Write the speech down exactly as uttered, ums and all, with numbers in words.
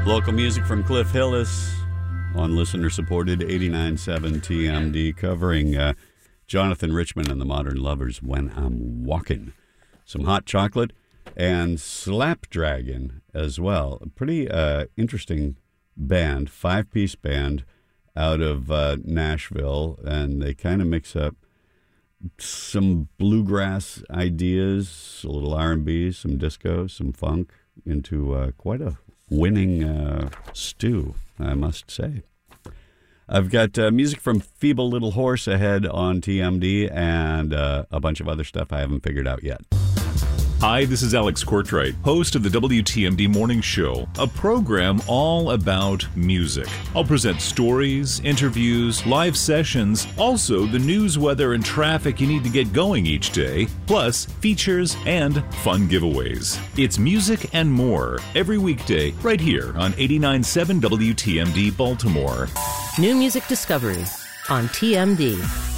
Local music from Cliff Hillis on listener-supported eighty-nine point seven T M D, covering uh, Jonathan Richman and the Modern Lovers, When I'm Walking. Some Hot Chocolate and Slapdragon as well. A pretty uh, interesting band, five-piece band out of uh, Nashville, and they kind of mix up some bluegrass ideas, a little R and B, some disco, some funk, into uh, quite a winning uh, stew, I must say. I've got uh, music from Feeble Little Horse ahead on T M D, and uh, a bunch of other stuff I haven't figured out yet. Hi, this is Alex Courtright, host of the W T M D Morning Show, a program all about music. I'll present stories, interviews, live sessions, also the news, weather, and traffic you need to get going each day, plus features and fun giveaways. It's music and more every weekday right here on eighty-nine point seven W T M D Baltimore. New music discovery on T M D.